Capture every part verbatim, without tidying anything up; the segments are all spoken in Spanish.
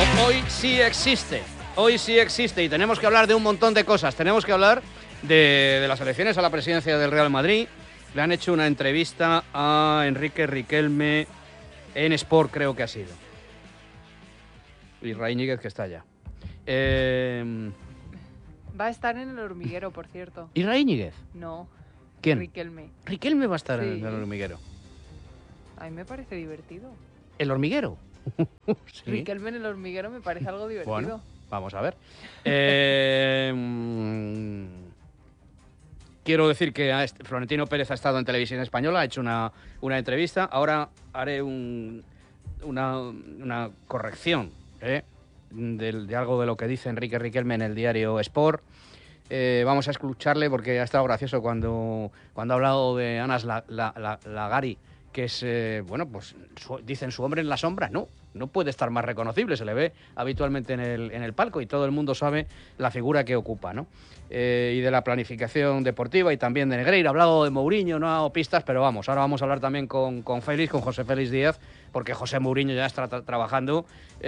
Hoy sí existe, hoy sí existe y tenemos que hablar de un montón de cosas. Tenemos que hablar de, de las elecciones a la presidencia del Real Madrid. Le han hecho una entrevista a Enrique Riquelme en Sport, creo que ha sido. Y Ray Níguez, que está allá. Eh... Va a estar en El Hormiguero, por cierto. ¿Y Ray Níguez? No. ¿Quién? Riquelme. Riquelme va a estar Sí. en El Hormiguero. A mí me parece divertido. ¿El Hormiguero? Sí. Riquelme en El Hormiguero me parece algo divertido. Bueno, vamos a ver. Eh, mm, quiero decir que a este- Florentino Pérez ha estado en Televisión Española, ha hecho una, una entrevista. Ahora haré un, una, una corrección ¿eh? de, de algo de lo que dice Enrique Riquelme en el diario Sport. Eh, vamos a escucharle porque ha estado gracioso cuando, cuando ha hablado de Anas La- La- La- Lagari, que es, eh, bueno, pues su, dicen su hombre en la sombra. No, no puede estar más reconocible, se le ve habitualmente en el, en el palco y todo el mundo sabe la figura que ocupa, ¿no? Eh, y de la planificación deportiva y también de Negreira. Ha hablado de Mourinho, no ha dado pistas, pero vamos, ahora vamos a hablar también con, con Félix, con José Félix Díaz, porque José Mourinho ya está tra trabajando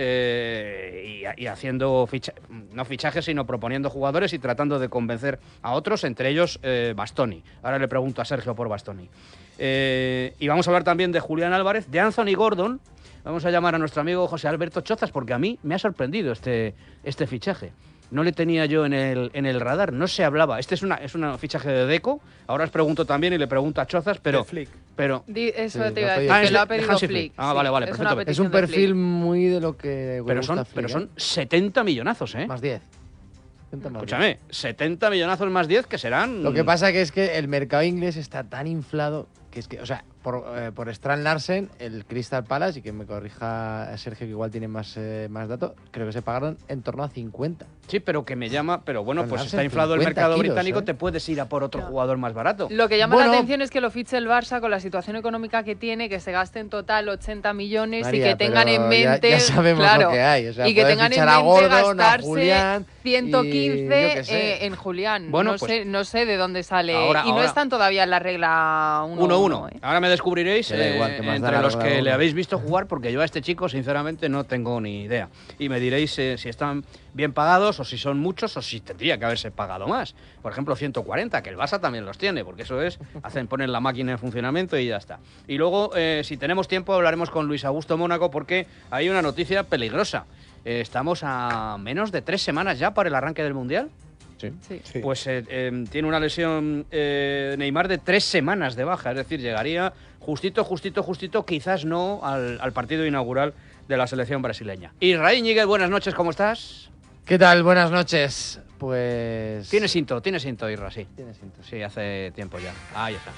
eh, y, y haciendo, ficha no fichajes, sino proponiendo jugadores y tratando de convencer a otros, entre ellos eh, Bastoni. Ahora le pregunto a Sergio por Bastoni. Eh, y vamos a hablar también de Julián Álvarez, de Anthony Gordon. Vamos a llamar a nuestro amigo José Alberto Chozas, porque a mí me ha sorprendido este, este fichaje. No le tenía yo en el, en el radar, no se hablaba. Este es una es un fichaje de Deco. Ahora os pregunto también y le pregunto a Chozas, pero... De Flick. pero Di- Eso Sí, te lo iba a ha decir, pedido Ah, que es lo de- ha de pedido Hansi Flick. Flick. Ah, vale, vale, es perfecto. una Es un petición de perfil Flick. muy de lo que pero gusta son, Flick, pero ¿eh? son setenta millonazos, ¿eh? Más diez. setenta más Escúchame, setenta millonazos más diez que serán... diez. Lo que pasa que es que el mercado inglés está tan inflado que es que, o sea, por, eh, por Strand Larsen, el Crystal Palace, y que me corrija Sergio que igual tiene más, eh, más datos, creo que se pagaron en torno a cincuenta. Sí, pero que me llama... Pero bueno, pues Ganarse está inflado el cincuenta mercado kilos, británico, ¿eh? te puedes ir a por otro No. jugador más barato. Lo que llama Bueno. la atención es que lo fiche el Barça con la situación económica que tiene, que se gaste en total ochenta millones María, y que tengan pero en mente... Ya, ya sabemos claro, lo que hay. O sea, y que puedes tengan en fichar a mente Gordon, a gastarse Julián, ciento y yo quince qué sé. eh, en Julián. Bueno, no, pues- sé, no sé de dónde sale. Ahora- y no ahora- están todavía en la regla uno uno uno. uno. ¿eh? Ahora me descubriréis Que da eh, igual, que más da entre la los regla que uno. le habéis visto jugar, porque yo a este chico, sinceramente, no tengo ni idea. Y me diréis eh, si están bien pagados o si son muchos o si tendría que haberse pagado más. Por ejemplo, ciento cuarenta, que el Barça también los tiene, porque eso es, hacen poner la máquina en funcionamiento y ya está. Y luego, eh, si tenemos tiempo, hablaremos con Luis Augusto Mónaco, porque hay una noticia peligrosa. Eh, estamos a menos de tres semanas ya para el arranque del Mundial. Sí. Sí. Sí. Pues eh, eh, tiene una lesión eh, Neymar de tres semanas de baja, es decir, llegaría justito, justito, justito, quizás no al, al partido inaugural de la selección brasileña. Israel Níguez, buenas noches, ¿cómo estás? ¿Qué tal? Buenas noches. Pues... Tienes cinto, tienes cinto, Isra, sí. Tienes cinto. Sí, hace tiempo ya. Ahí está.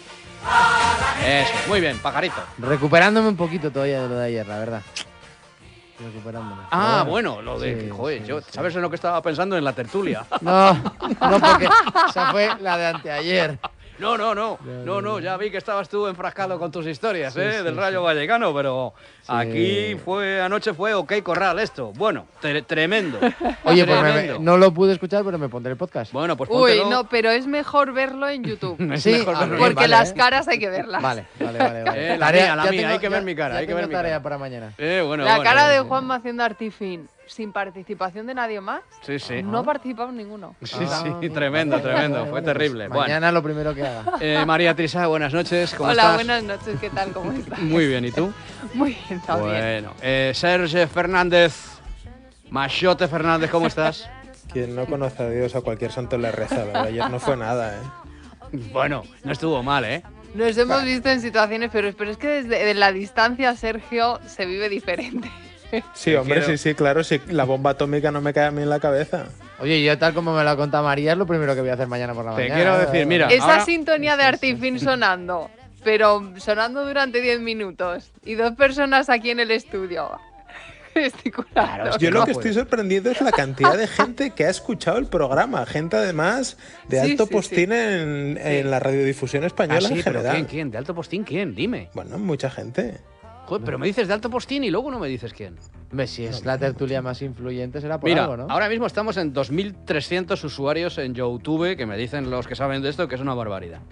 Eso, muy bien, pajarito. Recuperándome un poquito todavía de lo de ayer, la verdad. Recuperándome. Ah, Pero bueno, lo de sí, que, joder, sí, yo, sí. ¿sabes en lo que estaba pensando? En la tertulia. No, no, porque esa fue la de anteayer. No, no, no, Ya, no, ya, no, ya. ya vi que estabas tú enfrascado con tus historias, Sí, ¿eh? sí, Del Rayo sí. Vallecano, pero Sí. aquí fue, anoche fue OK Corral esto. Bueno, tre- tremendo. Oye, pues me- Tremendo. no lo pude escuchar, pero me pondré el podcast. Bueno, pues Uy, póntelo. no, pero es mejor verlo en YouTube. Es Sí, mejor ah, verlo. bien, Porque vale, las ¿eh? caras hay que verlas. Vale, vale, vale. vale. Eh, la mía, la ya mía, hay que ver mi cara, ya hay que ver tengo mi tarea cara. para mañana. Eh, bueno, La bueno, cara de sí. Juanma haciendo Artifin sin participación de nadie más. Sí, sí. No ha participado ninguno. Sí, Ah, sí, tremendo, vale, tremendo. vale, Fue vale, terrible. pues mañana lo primero que haga. Bueno, eh, María Trisa, buenas noches. ¿Cómo Hola, estás? buenas noches, ¿qué tal? ¿Cómo estás? Muy bien, ¿y tú? Muy bien, también. Bueno, eh, Sergio Fernández, Machote Fernández, ¿cómo estás? Quien no conoce a Dios, a cualquier santo le reza. Lo de ayer no fue nada, ¿eh? Bueno, no estuvo mal, ¿eh? Nos hemos visto en situaciones, pero, pero es que desde de la distancia, Sergio, se vive diferente. Sí, hombre, Prefiero- sí, sí, claro. Sí, la bomba atómica no me cae a mí en la cabeza. Oye, yo tal como me lo ha contado María, es lo primero que voy a hacer mañana por la Te mañana. quiero decir, mira, Esa ahora- sintonía de Artifin sonando, pero sonando durante diez minutos y dos personas aquí en el estudio. Gesticulando. Claro, es Yo no lo que puede. estoy sorprendido es la cantidad de gente que ha escuchado el programa. Gente, además, de Sí, alto sí, postín sí. En, Sí. en la radiodifusión Ah, española sí, en pero general. ¿quién, quién? ¿De alto postín quién? Dime. Bueno, mucha gente. Joder, pero me dices de alto postín y luego no me dices quién. Hombre, si es la tertulia más influyente será por Mira, algo, ¿no? ahora mismo estamos en dos mil trescientos usuarios en YouTube, que me dicen los que saben de esto que es una barbaridad.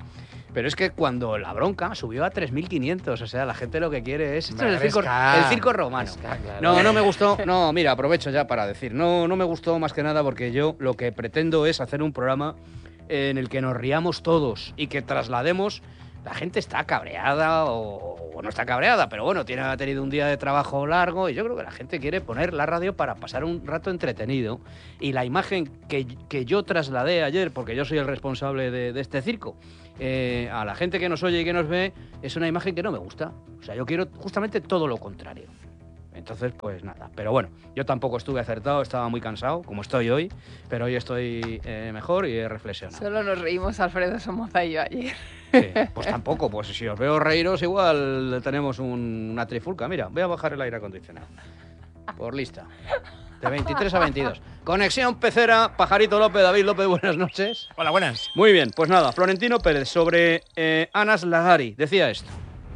Pero es que cuando la bronca subió a tres mil quinientos, o sea, la gente lo que quiere es... Esto es el Hombre, circo, Gresca. el circo romano. Gresca, claro. No, no me gustó. No, mira, aprovecho ya para decir. No, no me gustó más que nada porque yo lo que pretendo es hacer un programa en el que nos riamos todos y que traslademos... La gente está cabreada o, o no está cabreada, pero bueno, tiene, ha tenido un día de trabajo largo y yo creo que la gente quiere poner la radio para pasar un rato entretenido. Y la imagen que, que yo trasladé ayer, porque yo soy el responsable de, de este circo, eh, a la gente que nos oye y que nos ve, es una imagen que no me gusta. O sea, yo quiero justamente todo lo contrario. Entonces, pues nada. Pero bueno, yo tampoco estuve acertado, estaba muy cansado, como estoy hoy, pero hoy estoy eh, mejor y he reflexionado. Solo nos reímos Alfredo Somoza y yo ayer. Sí, pues tampoco, pues si os veo reíros igual tenemos un, una trifulca. Mira, voy a bajar el aire acondicionado. Por lista. De veintitrés a veintidós. Conexión Pecera, Pajarito López, David López, buenas noches. Hola, buenas. Muy bien, pues nada, Florentino Pérez sobre eh, Anas Lagari decía esto.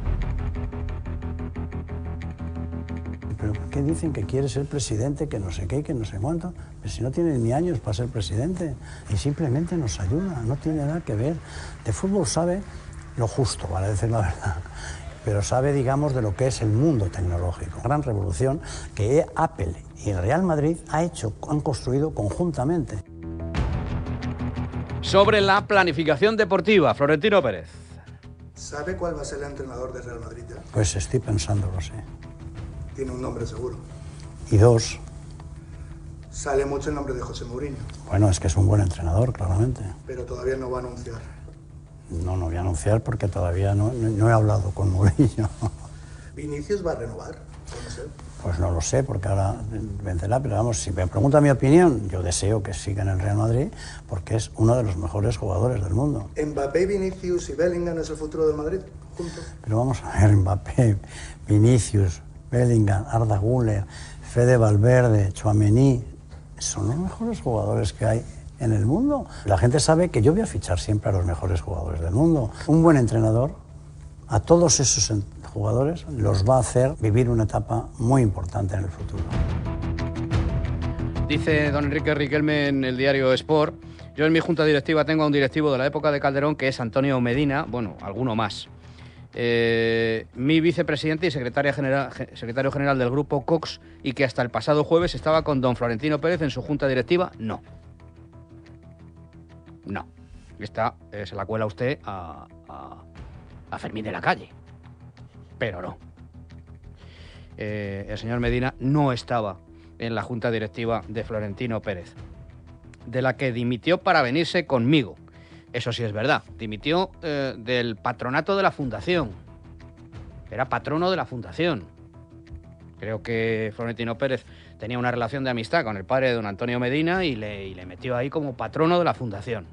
¿Pero por qué dicen que quiere ser presidente, que no sé qué, que no sé cuánto? Pero si no tiene ni años para ser presidente y simplemente nos ayuda, no tiene nada que ver. De fútbol sabe lo justo, para decir la verdad, pero sabe, digamos, de lo que es el mundo tecnológico. Gran revolución que Apple y el Real Madrid ha hecho, han construido conjuntamente. Sobre la planificación deportiva, Florentino Pérez. ¿Sabe cuál va a ser el entrenador del Real Madrid ya? Pues estoy pensándolo, sí. Tiene un nombre seguro. Y dos, Sale mucho el nombre de José Mourinho, bueno, es que es un buen entrenador, claramente. pero todavía no va a anunciar. No, no voy a anunciar porque todavía no, no, no he hablado con Mourinho. ¿Vinicius va a renovar con ese? Pues no lo sé, porque ahora vencerá, pero vamos, si me pregunta mi opinión, yo deseo que siga en el Real Madrid porque es uno de los mejores jugadores del mundo. ¿Mbappé, Vinicius y Bellingham es el futuro del Madrid juntos? Pero vamos a ver, Mbappé, Vinicius, Bellingham, Arda Güler, Fede Valverde, Tchouaméni, son los mejores jugadores que hay en el mundo. La gente sabe que yo voy a fichar siempre a los mejores jugadores del mundo. Un buen entrenador a todos esos jugadores los va a hacer vivir una etapa muy importante en el futuro. Dice don Enrique Riquelme en el diario Sport: yo en mi junta directiva tengo a un directivo de la época de Calderón que es Antonio Medina, bueno, alguno más. Eh, mi vicepresidente y secretaria general, secretario general del grupo Cox, y que hasta el pasado jueves estaba con don Florentino Pérez en su junta directiva, no. No. Esta eh, se la cuela usted a, a, a Fermín de la Calle. Pero no. Eh, el señor Medina no estaba en la junta directiva de Florentino Pérez, de la que dimitió para venirse conmigo. Eso sí es verdad. Dimitió eh, del patronato de la fundación. Era patrono de la fundación. Creo que Florentino Pérez tenía una relación de amistad con el padre de don Antonio Medina y le, y le metió ahí como patrono de la fundación.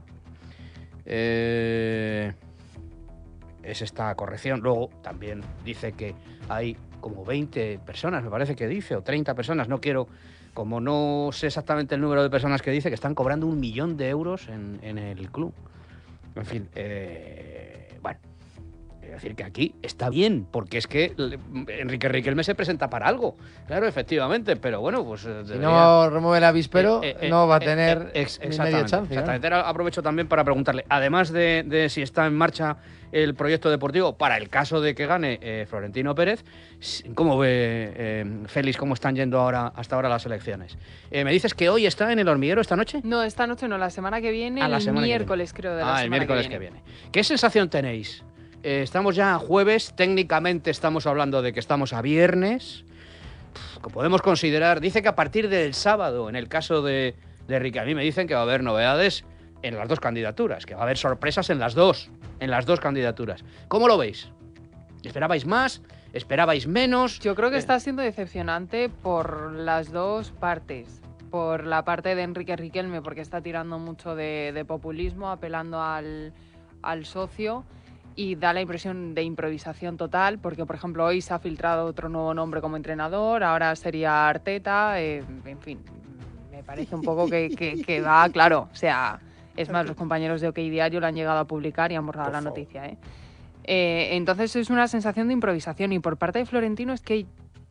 Eh, es esta corrección. Luego también dice que hay como veinte personas, me parece que dice, o treinta personas, no quiero... Como no sé exactamente el número de personas que dice, que están cobrando un millón de euros en, en el club. En fin, eh, bueno, es decir, que aquí está bien, porque es que Enrique Riquelme se presenta para algo, claro, efectivamente, pero bueno, pues... Si debería... no remueve el avispero, eh, eh, no va a eh, tener eh, ex- ni exactamente, media chance. exactamente. Ahora aprovecho también para preguntarle, además de, de si está en marcha el proyecto deportivo, para el caso de que gane eh, Florentino Pérez, ¿cómo ve eh, Félix, cómo están yendo ahora hasta ahora las elecciones? Eh, ¿Me dices que hoy está en el Hormiguero esta noche? No, esta noche no, la semana que viene, Ah, la el semana que miércoles creo de la Ah, el semana miércoles que que viene. viene. ¿Qué sensación tenéis? Eh, estamos ya a jueves, técnicamente estamos hablando de que estamos a viernes, que podemos considerar, dice que a partir del sábado, en el caso de, de Enrique, a mí me dicen que va a haber novedades en las dos candidaturas, que va a haber sorpresas en las dos, en las dos candidaturas. ¿Cómo lo veis? ¿Esperabais más? ¿Esperabais menos? Yo creo que Eh, está siendo decepcionante por las dos partes. Por la parte de Enrique Riquelme, porque está tirando mucho de, de populismo, apelando al, al socio, y da la impresión de improvisación total, porque, por ejemplo, hoy se ha filtrado otro nuevo nombre como entrenador, ahora sería Arteta, eh, en fin, me parece un poco que, que, que va, claro, o sea, es más, los compañeros de OK Diario lo han llegado a publicar y han borrado Por la favor. noticia, ¿eh? Eh, entonces es una sensación de improvisación, y por parte de Florentino es que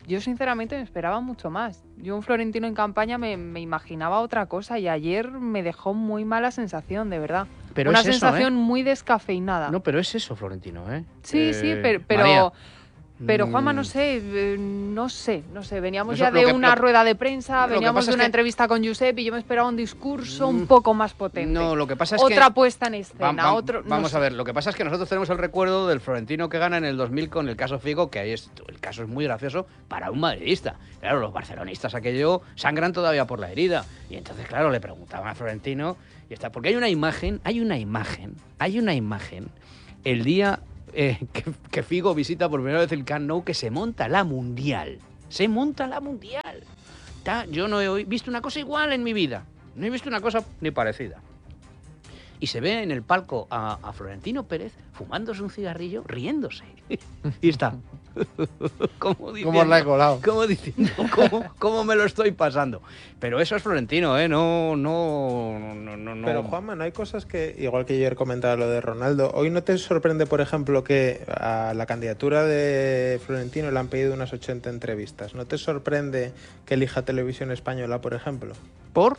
yo sinceramente me esperaba mucho más. Yo un Florentino en campaña me, me imaginaba otra cosa y ayer me dejó muy mala sensación, de verdad. Pero Una es eso, sensación ¿eh? muy descafeinada. No, pero es eso, Florentino, ¿eh? Sí, Eh, sí, pero, pero, María, pero Juanma, mm, no sé, eh, no sé, no sé. Veníamos Eso, ya lo de que- una lo- rueda de prensa, lo que veníamos pasa de es una que- entrevista con Josep y yo me esperaba un discurso Mm, un poco más potente. No, lo que pasa es Otra que... puesta en Va- escena, va- otro... no vamos sé. a ver, lo que pasa es que nosotros tenemos el recuerdo del Florentino que gana en el dos mil con el caso Figo, que ahí es, el caso es muy gracioso para un madridista. Claro, los barcelonistas aquello sangran todavía por la herida. Y entonces, claro, le preguntaban a Florentino y está, porque hay una imagen, hay una imagen, hay una imagen, el día eh, que, que Figo visita por primera vez el Camp Nou, que se monta la Mundial. Se monta la Mundial. Ta- Yo no he oí- visto una cosa igual en mi vida. No he visto una cosa ni parecida. Y se ve en el palco a, a Florentino Pérez fumándose un cigarrillo, riéndose. Y está. Como diciendo, ¿Cómo os la he colado? como diciendo, ¿cómo, cómo me lo estoy pasando? Pero eso es Florentino, ¿eh? No, no, no, no. no. Pero Juanma, ¿no hay cosas que, igual que ayer comentaba lo de Ronaldo, hoy no te sorprende, por ejemplo, que a la candidatura de Florentino le han pedido unas ochenta entrevistas? ¿No te sorprende que elija Televisión Española, por ejemplo? ¿Por?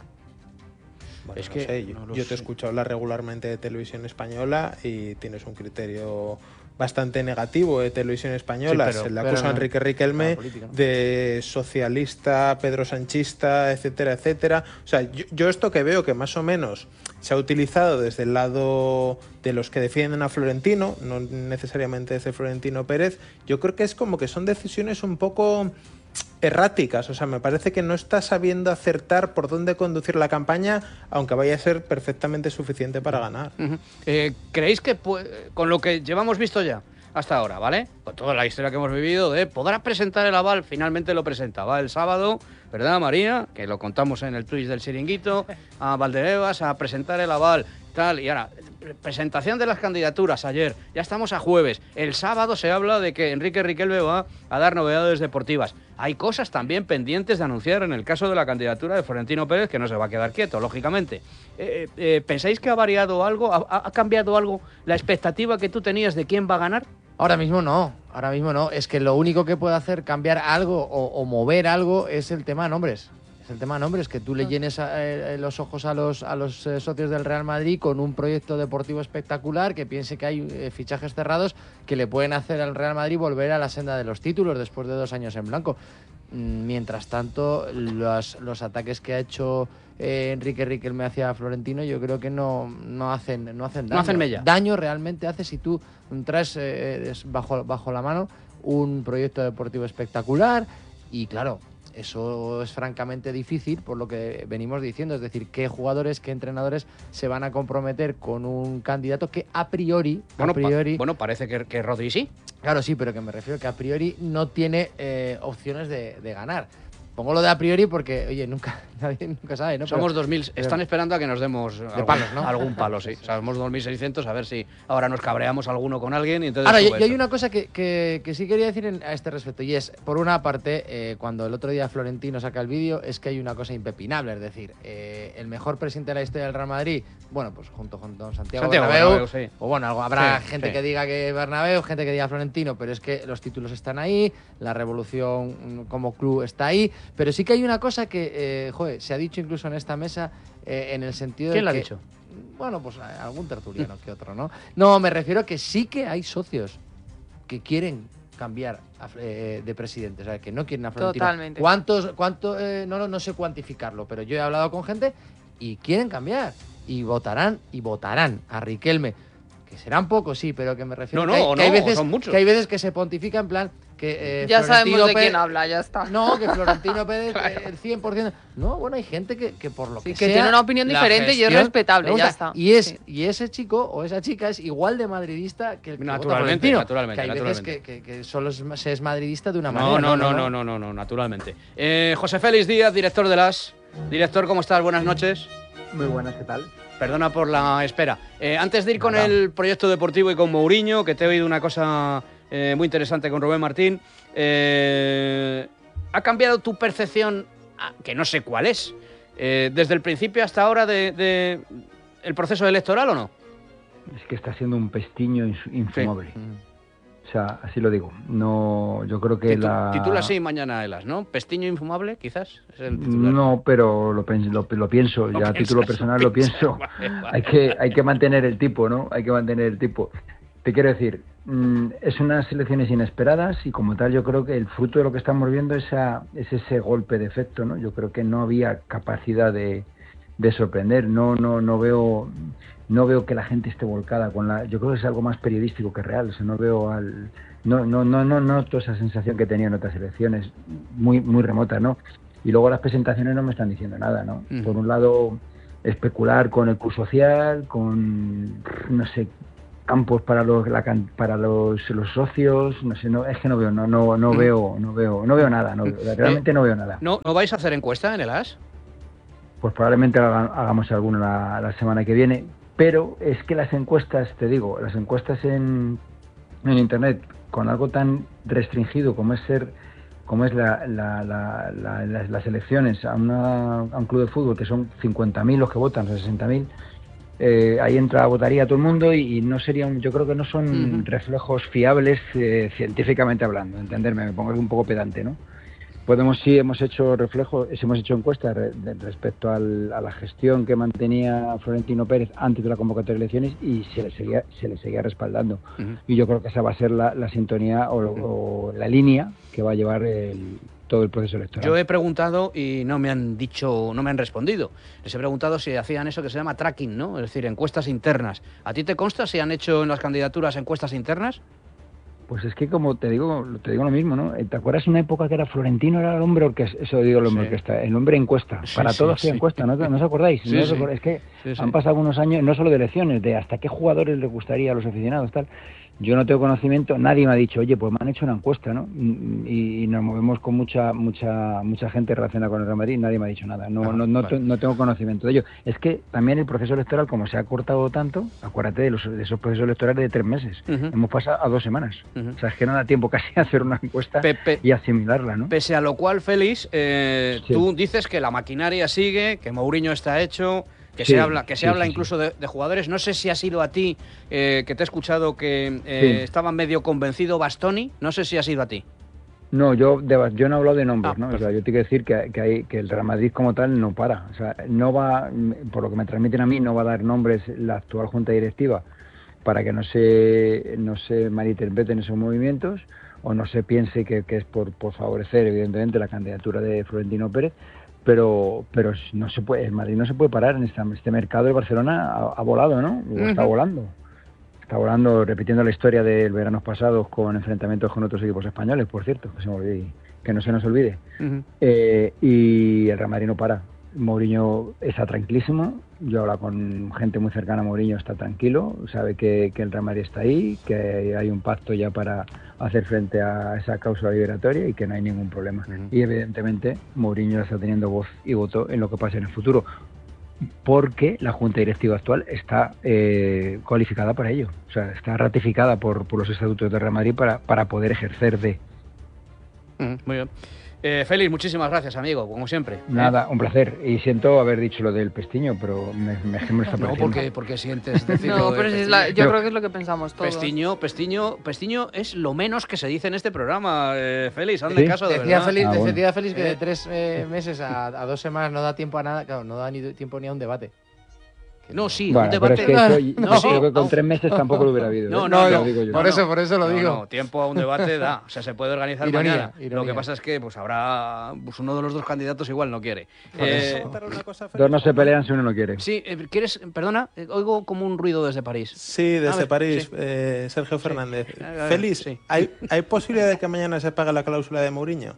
Bueno, Es no que sé, yo, no lo yo te sé. escucho hablar regularmente de Televisión Española y tienes un criterio bastante negativo de Televisión Española. Sí, pero- Se le pero acusa a no. Enrique Riquelme La política, ¿no? de socialista, Pedro Sanchista, etcétera, etcétera. O sea, yo, yo esto que veo que más o menos se ha utilizado desde el lado de los que defienden a Florentino, no necesariamente desde Florentino Pérez, yo creo que es como que son decisiones un poco erráticas, o sea, me parece que no está sabiendo acertar por dónde conducir la campaña, aunque vaya a ser perfectamente suficiente para ganar. Ujú. Eh, ¿Creéis que pu- con lo que llevamos visto ya hasta ahora, ¿vale? Con toda la historia que hemos vivido de podrá presentar el aval, finalmente lo presenta, va el sábado, ¿verdad, María? Que lo contamos en el Twitch del Chiringuito, a Valdebebas a presentar el aval, tal, y ahora, pre- presentación de las candidaturas ayer, ya estamos a jueves, el sábado se habla de que Enrique Riquelme va a dar novedades deportivas. Hay cosas también pendientes de anunciar en el caso de la candidatura de Florentino Pérez, que no se va a quedar quieto, lógicamente. Eh, eh, ¿Pensáis que ha variado algo, ha, ha cambiado algo la expectativa que tú tenías de quién va a ganar? Ahora mismo no, ahora mismo no. Es que lo único que puede hacer cambiar algo o, o mover algo es el tema de nombres. Es el tema de nombres, que tú le llenes a- eh, los ojos a los, a los eh, socios del Real Madrid con un proyecto deportivo espectacular, que piense que hay eh, fichajes cerrados que le pueden hacer al Real Madrid volver a la senda de los títulos después de dos años en blanco. Mm, Mientras tanto, los, los ataques que ha hecho eh, Enrique Riquelme hacia Florentino, yo creo que no, no hacen no hacen daño. No hacen mella. Daño realmente hace si tú traes eh, es bajo, bajo la mano un proyecto deportivo espectacular y claro, eso es francamente difícil por lo que venimos diciendo, es decir, qué jugadores, qué entrenadores se van a comprometer con un candidato que a priori, Bueno, a priori pa- bueno parece que, que Rodri sí. claro, sí, pero que me refiero que a priori no tiene eh, opciones de, de ganar. Pongo lo de a priori porque, oye, nunca, nadie nunca sabe, ¿no? Somos Pero- dos mil, están esperando a que nos demos algún, palos, ¿no? algún palo, sí. Somos dos mil seiscientos, a ver si ahora nos cabreamos alguno con alguien y entonces... Ahora, y, sube y hay eso. una cosa que, que- que sí quería decir en- a este respecto, y es, por una parte, eh, cuando el otro día Florentino saca el vídeo, es que hay una cosa impepinable, es decir, eh, el mejor presidente de la historia del Real Madrid, bueno, pues junto con don Santiago, Santiago Bernabéu, Bernabéu, sí. o bueno, algo, habrá Sí, gente sí. que diga que Bernabéu, gente que diga Florentino, pero es que los títulos están ahí, la revolución mm, como club está ahí, pero sí que hay una cosa que, eh, joder, se ha dicho incluso en esta mesa, eh, en el sentido de ¿Quién lo ha que- dicho? Bueno, pues algún tertuliano que otro, ¿no? No, me refiero a que sí que hay socios que quieren cambiar a- eh, de presidente, o sea, que no quieren a Florentino. Totalmente. ¿Cuántos, cuánto, eh, no, no, no sé cuantificarlo, pero yo he hablado con gente y quieren cambiar y votarán y votarán a Riquelme, que serán pocos, sí, pero que me refiero No, que, hay, no, que hay no, veces son muchos. que hay veces que se pontifica en plan que eh, Ya Florentino sabemos de Pérez- quién habla, ya está. No, que Florentino Pérez eh, el cien por ciento. No, bueno, hay gente que, que por lo Sí, que que sea, tiene una opinión la diferente y es gestión respetable, le gusta. ya está. Y es Sí. y ese chico o esa chica es igual de madridista que el que vota Naturalmente, Florentino. naturalmente, Que hay naturalmente. veces que, que, que solo es- se es madridista de una No, manera. no, no, no, no, no, no, naturalmente. Eh, José Félix Díaz, director de las... Director, ¿cómo estás? Buenas noches. Muy buenas, ¿qué tal? Perdona por la espera. Eh, antes de ir con Nada. el proyecto deportivo y con Mourinho, que te he oído una cosa eh, muy interesante con Rubén Martín, eh, ¿ha cambiado tu percepción, ah, que no sé cuál es, eh, desde el principio hasta ahora de, de el proceso electoral o no? Es que está siendo un pestiño ins- infumable. Mm. O sea, así lo digo. No, yo creo que Titu la... Titula así mañana Elas, ¿no? ¿Pestiño infumable, quizás? Es el titular. No, pero lo, lo, lo pienso, ¿Lo ya a piensas? título personal ¿Lo lo pienso. Vale, vale. Hay que, hay que mantener el tipo, ¿no? Hay que mantener el tipo. Te quiero decir, mmm, es unas elecciones inesperadas y como tal yo creo que el fruto de lo que estamos viendo es, a, es ese golpe de efecto, ¿no? Yo creo que no había capacidad de, de sorprender, no, no, no veo... No veo que la gente esté volcada con la... Yo creo que es algo más periodístico que real. O sea, no veo al... No, no, no, no noto esa sensación que tenía en otras elecciones, muy, muy remotas, ¿no? Y luego las presentaciones no me están diciendo nada, ¿no? Uh-huh. Por un lado, especular con el Club Social, con, no sé, campos para los la, para los, los socios, no sé, no, es que no veo, no, no, no uh-huh. veo, no veo, no veo nada, no, realmente eh, no veo nada. ¿No, ¿No vais a hacer encuesta en el A S? Pues probablemente hagamos alguna la, la semana que viene. Pero es que las encuestas, te digo, las encuestas en, en Internet, con algo tan restringido como es ser, como es la, la, la, la, las, las elecciones a, una, a un club de fútbol, que son cincuenta mil los que votan, sesenta mil, eh, ahí entra, votaría todo el mundo y, y no serían, yo creo que no son uh-huh. reflejos fiables eh, científicamente hablando, entenderme, me pongo aquí un poco pedante, ¿no? Podemos, sí, hemos hecho reflejos, hemos hecho encuestas re, de, respecto al, a la gestión que mantenía Florentino Pérez antes de la convocatoria de elecciones y se le seguía, se le seguía respaldando. Uh-huh. Y yo creo que esa va a ser la, la sintonía o, uh-huh. o la línea que va a llevar el, todo el proceso electoral. Yo he preguntado y no me han dicho, no me han respondido. Les he preguntado si hacían eso que se llama tracking, ¿no? Es decir, encuestas internas. ¿A ti te consta si han hecho en las candidaturas encuestas internas? Pues es que, como te digo, te digo lo mismo, ¿no? ¿Te acuerdas una época que era Florentino, era el hombre orquesta? Eso digo el hombre sí. orquesta, el hombre encuesta. Sí, Para sí, todos hacía sí. encuesta, ¿no? ¿No os acordáis? Sí, ¿No os sí. acordáis? Es que sí, sí. han pasado unos años, no solo de elecciones, de hasta qué jugadores les gustaría a los aficionados, tal. Yo no tengo conocimiento, nadie me ha dicho, oye, pues me han hecho una encuesta, ¿no? Y, y nos movemos con mucha mucha mucha gente relacionada con el Real Madrid, nadie me ha dicho nada, no ah, no, no, vale. no tengo conocimiento de ello. Es que también el proceso electoral, como se ha cortado tanto, acuérdate de, los, de esos procesos electorales de tres meses, uh-huh. hemos pasado a dos semanas, uh-huh. o sea, es que no da tiempo casi a hacer una encuesta Pepe, y asimilarla, ¿no? Pese a lo cual, Félix, eh, sí. tú dices que la maquinaria sigue, que Mourinho está hecho... Que sí, se habla, que se sí, habla sí, incluso sí. De, de jugadores. No sé si ha sido a ti, eh, que te he escuchado que eh, sí. estaba medio convencido Bastoni. No sé si ha sido a ti. No, yo de, yo no he hablado de nombres, ah, ¿no? O sea, yo tengo que decir que, que, hay, que el Real Madrid como tal no para. O sea, no va, por lo que me transmiten a mí, no va a dar nombres la actual Junta Directiva para que no se, no se malinterpreten esos movimientos o no se piense que, que es por, por favorecer, evidentemente, la candidatura de Florentino Pérez. Pero pero no se puede, el Madrid no se puede parar en esta, este mercado. El Barcelona ha, ha volado, ¿no? O está uh-huh. volando. Está volando, repitiendo la historia del veranos pasados con enfrentamientos con otros equipos españoles, por cierto, que, se me olvide, que no se nos olvide. Uh-huh. Eh, y el Real Madrid no para. Mourinho está tranquilísimo. Yo hablo con gente muy cercana a Mourinho, está tranquilo, sabe que, que el Real Madrid está ahí, que hay un pacto ya para hacer frente a esa cláusula liberatoria y que no hay ningún problema. Uh-huh. Y evidentemente Mourinho está teniendo voz y voto en lo que pase en el futuro, porque la Junta Directiva actual está eh, cualificada para ello, o sea, está ratificada por, por los estatutos de Real Madrid para, para poder ejercer de... Uh-huh. Muy bien. Eh, Félix, muchísimas gracias, amigo, como siempre. Nada, un placer. Y siento haber dicho lo del pestiño, pero me, me, me está No, porque, porque sientes decirlo. No, pero de es la, yo pero, creo que es lo que pensamos todos. Pestiño, pestiño, pestiño es lo menos que se dice en este programa, eh, Félix, hazme ¿Sí? caso de decía verdad. Félix, ah, bueno. Decía Félix que de tres eh, meses a, a dos semanas no da tiempo a nada, claro, no da ni tiempo ni a un debate. No, sí, bueno, un debate. Pero es que eso, no, sí, creo que con tres meses tampoco lo hubiera habido. No, no, ¿eh? no, lo digo yo. Por eso, por eso lo no, digo. No, tiempo a un debate da. O sea, se puede organizar ironía, mañana. Ironía. Lo que pasa es que pues habrá pues, uno de los dos candidatos igual no quiere. Eh, dos no se pelean si uno no quiere. Sí, ¿quieres? Perdona, oigo como un ruido desde París. Sí, desde ver, París, sí. Eh, Sergio sí. Fernández. Ver, Félix, sí. ¿hay, ¿hay posibilidad de que mañana se pague la cláusula de Mourinho?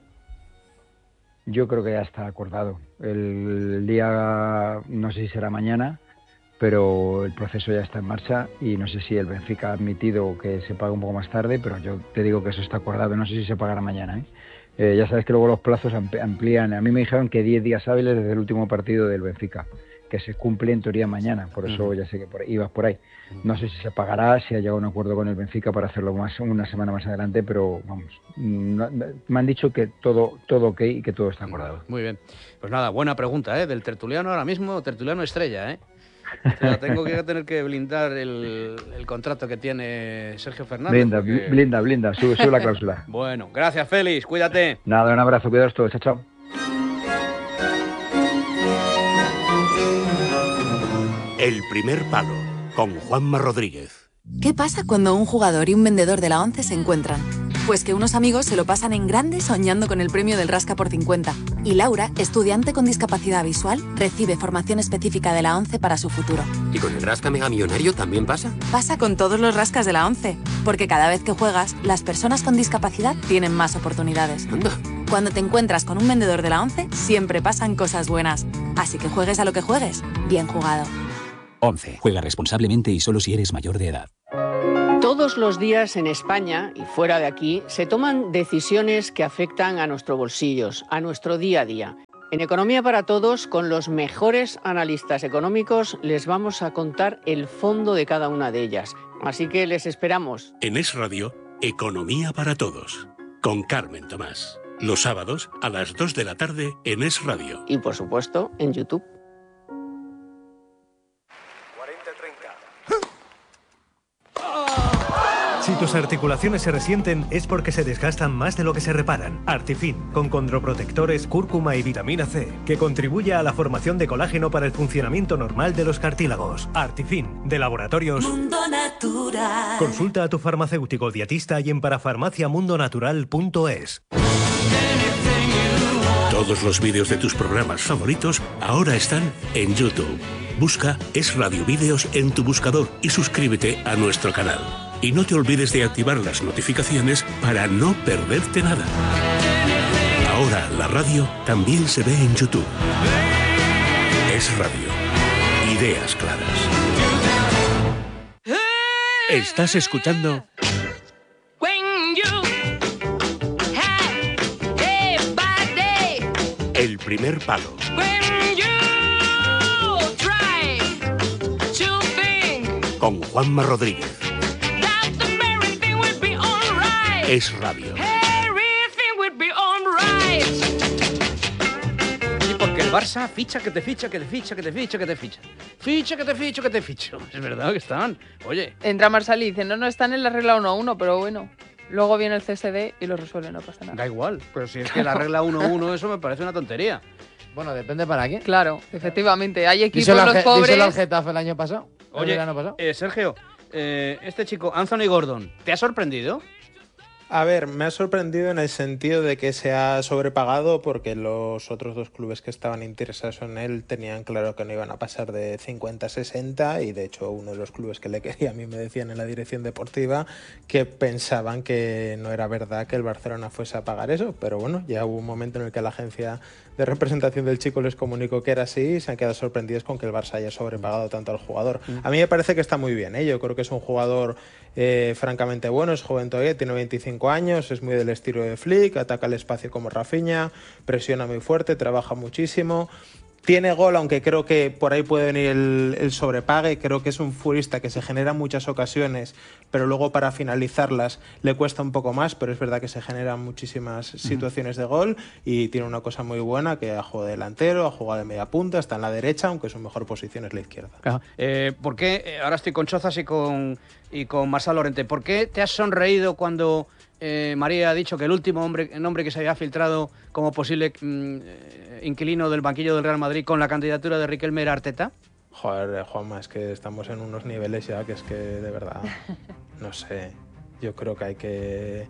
Yo creo que ya está acordado. El día, no sé si será mañana, pero el proceso ya está en marcha y no sé si el Benfica ha admitido que se pague un poco más tarde, pero yo te digo que eso está acordado, no sé si se pagará mañana. ¿eh? Eh, ya sabes que luego los plazos amplían, a mí me dijeron que diez días hábiles desde el último partido del Benfica, que se cumple en teoría mañana, por eso uh-huh. ya sé que por ahí, ibas por ahí. No sé si se pagará, si ha llegado a un acuerdo con el Benfica para hacerlo más una semana más adelante, pero vamos, no, me han dicho que todo, todo ok y que todo está acordado. Muy bien, pues nada, buena pregunta, ¿eh? Del tertuliano ahora mismo, tertuliano estrella, ¿eh? O sea, tengo que tener que blindar el, el contrato que tiene Sergio Fernández. Blinda, porque... blinda, blinda, sube, sube la cláusula. Bueno, gracias, Félix, cuídate. Nada, un abrazo, cuidaos todos, chao, chao. El primer palo, con Juanma Rodríguez. ¿Qué pasa cuando un jugador y un vendedor de la ONCE se encuentran? Pues que unos amigos se lo pasan en grande soñando con el premio del Rasca por cincuenta. Y Laura, estudiante con discapacidad visual, recibe formación específica de la ONCE para su futuro. ¿Y con el Rasca Mega Millonario también pasa? Pasa con todos los rascas de la ONCE, porque cada vez que juegas, las personas con discapacidad tienen más oportunidades. Anda. Cuando te encuentras con un vendedor de la ONCE, siempre pasan cosas buenas. Así que juegues a lo que juegues, bien jugado. ONCE. Juega responsablemente y solo si eres mayor de edad. Todos los días en España y fuera de aquí se toman decisiones que afectan a nuestros bolsillos, a nuestro día a día. En Economía para Todos, con los mejores analistas económicos, les vamos a contar el fondo de cada una de ellas. Así que les esperamos. En Es Radio, Economía para Todos, con Carmen Tomás. Los sábados a las dos de la tarde en Es Radio. Y por supuesto, en YouTube. Si tus articulaciones se resienten es porque se desgastan más de lo que se reparan. Artifin, con condroprotectores, cúrcuma y vitamina C, que contribuye a la formación de colágeno para el funcionamiento normal de los cartílagos. Artifin, de Laboratorios Mundo Natural. Consulta a tu farmacéutico dietista y en parafarmaciamundonatural punto es. Todos los vídeos de tus programas favoritos ahora están en YouTube. Busca Es Radio Vídeos en tu buscador y suscríbete a nuestro canal. Y no te olvides de activar las notificaciones para no perderte nada. Ahora la radio también se ve en YouTube. Es Radio. Ideas claras. Estás escuchando El Primer Palo. Con Juanma Rodríguez. Es Radio. Y porque el Barça ficha que te ficha, que te ficha, que te ficha, que te ficha. Ficha que te ficho, que te ficho. Es verdad que están. Oye. Entra Marsal y dice, no, no, están en la regla uno a uno, pero bueno. Luego viene el C S D y lo resuelve, no pasa nada. Da igual, pero si es que la regla uno a uno, eso me parece una tontería. Bueno, depende para quién. Claro, efectivamente. Hay equipos Díselo los al, pobres... díselo al Getafe el año pasado. Oye, el año pasado. Eh, Sergio, eh, este chico, Anthony Gordon, ¿te ha sorprendido? A ver, me ha sorprendido en el sentido de que se ha sobrepagado porque los otros dos clubes que estaban interesados en él tenían claro que no iban a pasar de cincuenta a sesenta y de hecho uno de los clubes que le quería a mí me decían en la dirección deportiva que pensaban que no era verdad que el Barcelona fuese a pagar eso, pero bueno, ya hubo un momento en el que la agencia de representación del chico les comunicó que era así y se han quedado sorprendidos con que el Barça haya sobrepagado tanto al jugador. A mí me parece que está muy bien, ¿eh? Yo creo que es un jugador eh, francamente bueno, es joven todavía, tiene veinticinco años, es muy del estilo de Flick, ataca el espacio como Rafinha, presiona muy fuerte, trabaja muchísimo. Tiene gol, aunque creo que por ahí puede venir el, el sobrepague. Creo que es un futbolista que se genera en muchas ocasiones, pero luego para finalizarlas le cuesta un poco más, pero es verdad que se generan muchísimas situaciones de gol y tiene una cosa muy buena, que ha jugado de delantero, ha jugado de media punta, está en la derecha, aunque su mejor posición es la izquierda. Claro. Eh, ¿Por qué, eh, ahora estoy con Chozas y con, y con Marsal Lorente, ¿por qué te has sonreído cuando eh, María ha dicho que el último hombre, nombre que se había filtrado como posible mm, eh, inquilino del banquillo del Real Madrid con la candidatura de Riquelme era Arteta? Joder, Juanma, es que estamos en unos niveles ya que es que de verdad, no sé, yo creo que hay que...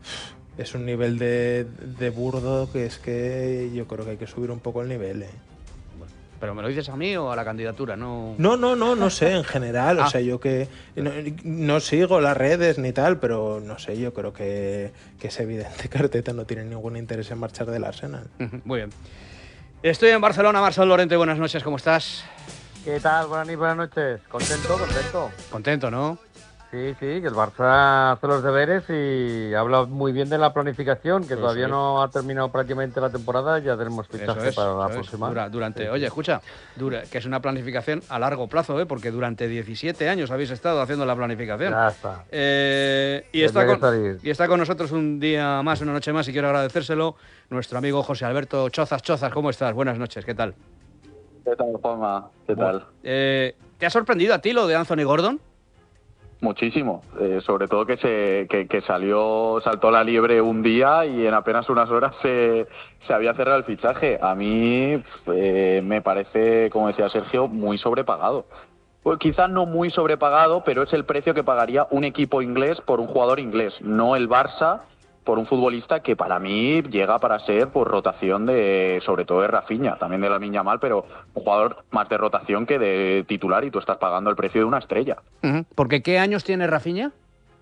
Es un nivel de, de burdo que es que yo creo que hay que subir un poco el nivel, ¿eh? ¿Pero me lo dices a mí o a la candidatura? No, no, no, no, no sé, en general. Ah. O sea, yo que no, no sigo las redes ni tal, pero no sé, yo creo que, que es evidente que Arteta no tiene ningún interés en marchar del Arsenal. Muy bien. Estoy en Barcelona, Marsal Lorente, buenas noches, ¿cómo estás? ¿Qué tal? Buenas noches, buenas noches. ¿Contento? Contento. Contento, ¿no? Sí, sí, que el Barça hace los deberes y habla muy bien de la planificación, que sí, todavía sí. no ha terminado prácticamente la temporada, ya tenemos fichaje es, para la próxima. Dura, durante, sí. Oye, escucha, dura, que es una planificación a largo plazo, ¿eh? Porque durante diecisiete años habéis estado haciendo la planificación. Ya está. Eh, y, está con, y está con nosotros un día más, una noche más, y quiero agradecérselo, nuestro amigo José Alberto Chozas. Chozas, ¿cómo estás? Buenas noches, ¿qué tal? ¿Qué tal, Juanma? ¿Qué bueno, tal? Eh, ¿Te ha sorprendido a ti lo de Anthony Gordon? Muchísimo, eh, sobre todo que se que, que salió, saltó la liebre un día y en apenas unas horas se, se había cerrado el fichaje. A mí eh, me parece, como decía Sergio, muy sobrepagado. Pues quizás no muy sobrepagado, pero es el precio que pagaría un equipo inglés por un jugador inglés, no el Barça por un futbolista que para mí llega para ser por rotación de, sobre todo de Rafinha, también de Lamine Yamal, pero un jugador más de rotación que de titular y tú estás pagando el precio de una estrella. Uh-huh. ¿Porque qué años tiene Rafinha?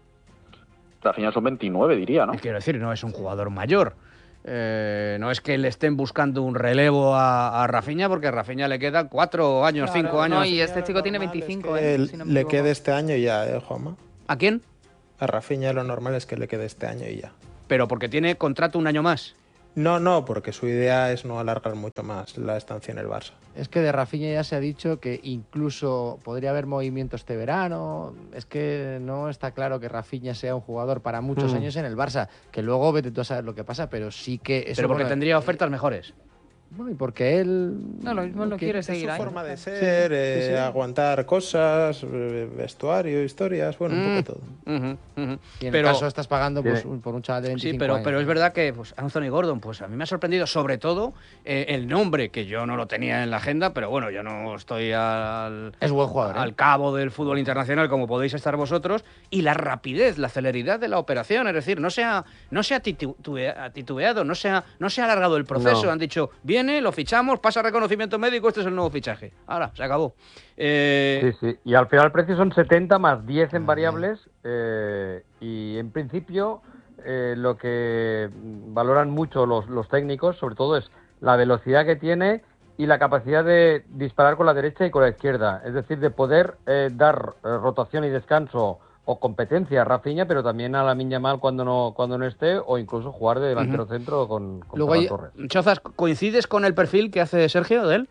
Rafinha son veintinueve, diría, ¿no? Quiero decir, no es un jugador mayor. Eh, no es que le estén buscando un relevo a, a Rafinha, porque a Rafinha le quedan cuatro años, claro, cinco años. No, y este chico tiene veinticinco. Es que eh, si no me le equivoco. quede este año y ya, ¿eh, Juanma? ¿A quién? A Rafinha lo normal es que le quede este año y ya. Pero porque tiene contrato un año más. No, no, porque su idea es no alargar mucho más la estancia en el Barça. Es que de Rafinha ya se ha dicho que incluso podría haber movimiento este verano. Es que no está claro que Rafinha sea un jugador para muchos Mm. años en el Barça. Que luego vete tú a saber lo que pasa, pero sí que... Eso, Pero porque bueno, tendría ofertas mejores. Bueno, y porque él... No, lo mismo no quiere seguir Es ahí. su forma de ser, Sí, eh, sí, sí. aguantar cosas, eh, vestuario, historias, bueno, un Mm. poco todo. Uh-huh, uh-huh. Y en Pero- el caso estás pagando pues, Tiene- un- por un chaval de veinticinco Sí, pero, años. pero es verdad que pues, Anthony Gordon, pues a mí me ha sorprendido sobre todo eh, el nombre, que yo no lo tenía en la agenda, pero bueno, yo no estoy al, Es buen jugador, ¿eh? al cabo del fútbol internacional como podéis estar vosotros, y la rapidez, la celeridad de la operación, es decir, no se ha, no se ha titubea- titubeado, no se ha, no se ha alargado el proceso, No. han dicho, viene, lo fichamos, pasa reconocimiento médico, este es el nuevo fichaje. Ahora, se acabó. Eh, Sí, sí. Y al final el precio son setenta más diez en variables eh, y en principio eh, lo que valoran mucho los, los técnicos sobre todo es la velocidad que tiene y la capacidad de disparar con la derecha y con la izquierda. Es decir, de poder eh, dar eh, rotación y descanso o competencia a Rafinha, pero también a Lamine Yamal cuando no cuando no esté o incluso jugar de delantero Ujú. centro con, con Luego, Ferran hay- Torres. Chozas, ¿coincides con el perfil que hace Sergio de él?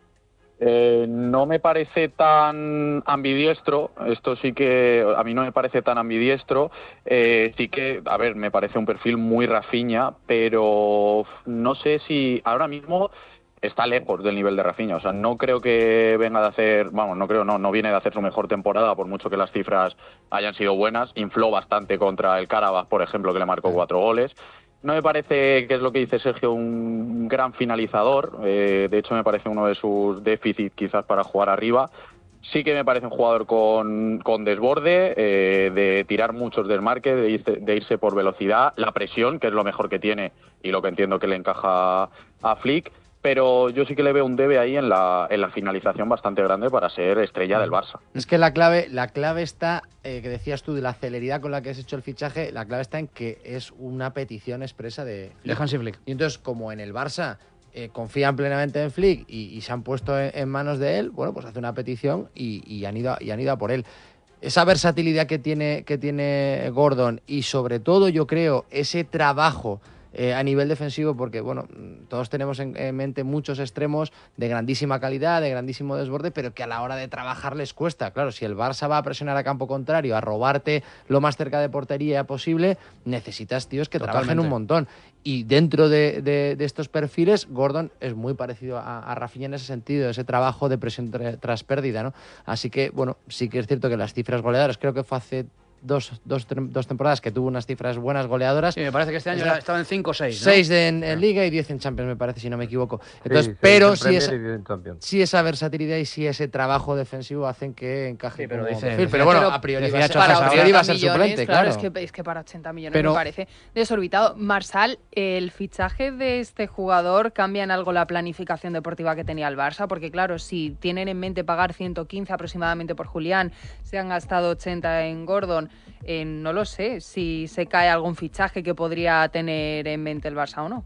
Eh, no me parece tan ambidiestro, esto sí que a mí no me parece tan ambidiestro, eh, sí que, a ver, me parece un perfil muy Rafinha, pero no sé si ahora mismo está lejos del nivel de Rafinha, o sea, no creo que venga de hacer, vamos, no creo, no, no viene de hacer su mejor temporada, por mucho que las cifras hayan sido buenas, infló bastante contra el Karabakh, por ejemplo, que le marcó cuatro goles. No me parece, que es lo que dice Sergio, un gran finalizador. Eh, de hecho, me parece uno de sus déficits quizás para jugar arriba. Sí que me parece un jugador con, con desborde, eh, de tirar muchos desmarques, de irse, de irse por velocidad, la presión, que es lo mejor que tiene y lo que entiendo que le encaja a Flick. Pero yo sí que le veo un debe ahí en la, en la finalización bastante grande para ser estrella del Barça. Es que la clave, la clave está, eh, que decías tú, de la celeridad con la que has hecho el fichaje, la clave está en que es una petición expresa de De Hansi Flick. Y entonces, como en el Barça eh, confían plenamente en Flick y, y se han puesto en, en manos de él, bueno, pues hace una petición y, y han ido, a- y han ido a por él. Esa versatilidad que tiene, que tiene Gordon y sobre todo, yo creo, ese trabajo eh, a nivel defensivo, porque bueno, todos tenemos en, en mente muchos extremos de grandísima calidad, de grandísimo desborde, pero que a la hora de trabajar les cuesta. Claro, si el Barça va a presionar a campo contrario, a robarte lo más cerca de portería posible, necesitas tíos que trabajen Totalmente. un montón. Y dentro de, de- de estos perfiles, Gordon es muy parecido a, a Rafinha en ese sentido, ese trabajo de presión tra- tras pérdida, ¿no? Así que, bueno, sí que es cierto que las cifras goleadoras, creo que fue hace dos, dos, tre- dos temporadas que tuvo unas cifras buenas goleadoras. Sí, me parece que este año Esa- era- estaba en cinco o seis, ¿no? seis de- en, en Liga y diez en Champions, me parece, si no me equivoco. Entonces, Sí, seis pero en sí, Premier esa, y diez en Champions. sí esa versatilidad y sí ese trabajo defensivo hacen que encaje. Sí, pero como dice- perfil. decía pero bueno, Chelo- a priori, decía va a ser, Chelo para ahora- a priori va a ser millones, suplente, claro. claro. Es que, es que para ochenta millones Pero- me parece desorbitado. Marsal, ¿el fichaje de este jugador cambia en algo la planificación deportiva que tenía el Barça? Porque claro, si tienen en mente pagar ciento quince aproximadamente por Julián, se han gastado ochenta en Gordon, eh, no lo sé si se cae algún fichaje que podría tener en mente el Barça o no.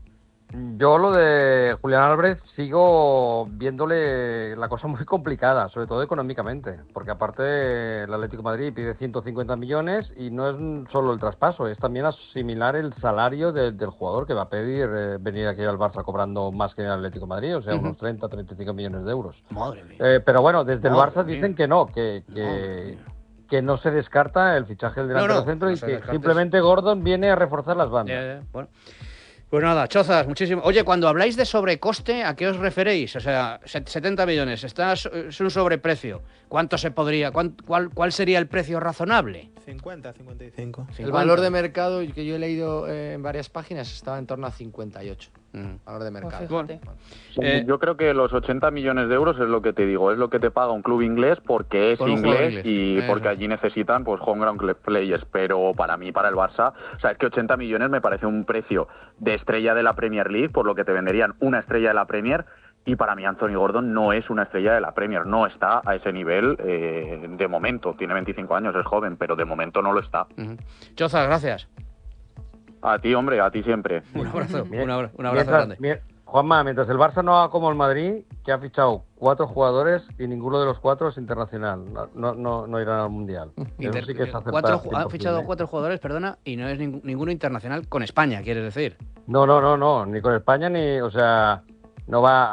Yo lo de Julián Álvarez sigo viéndole la cosa muy complicada, sobre todo económicamente, porque aparte el Atlético de Madrid pide ciento cincuenta millones y no es solo el traspaso, es también asimilar el salario de- del jugador que va a pedir eh, venir aquí al Barça cobrando más que el Atlético de Madrid, o sea, Ujú. unos treinta, treinta y cinco millones de euros. Madre mía. Eh, pero bueno, desde el Madre Barça mía. dicen que no, que, que, que no se descarta el fichaje del No, delantero no, centro no y se que descartes. simplemente Gordon viene a reforzar las bandas. Ya, ya, bueno. Pues nada, Chozas, muchísimo. Oye, cuando habláis de sobrecoste, ¿a qué os referéis? O sea, setenta millones, está, es un sobreprecio. ¿Cuánto se podría, cuán, cuál, cuál sería el precio razonable? cincuenta, cincuenta y cinco. El valor de mercado que yo he leído eh, en varias páginas estaba en torno a cincuenta y ocho. Mm. Valor de mercado. Pues fíjate. Eh, yo creo que los ochenta millones de euros es lo que te digo, es lo que te paga un club inglés porque es inglés, inglés y eh, porque allí necesitan pues home ground players, pero para mí, para el Barça, o sea, es que ochenta millones me parece un precio de estrella de la Premier League, por lo que te venderían una estrella de la Premier, y para mí Anthony Gordon no es una estrella de la Premier, no está a ese nivel eh, de momento, tiene veinticinco años, es joven, pero de momento no lo está. Uh-huh. Chozas, gracias. A ti, hombre, a ti siempre. Un abrazo, un abrazo, un abrazo mientras, grande. Mi, Juanma, mientras el Barça no haga como el Madrid, que ha fichado cuatro jugadores y ninguno de los cuatro es internacional, no, no, no, no irán al Mundial. Inter- sí que es cuatro, ha fichado ¿eh? cuatro jugadores, perdona, y no es ning- ninguno internacional con España, quieres decir. No, no, no, no, ni con España ni, o sea, no va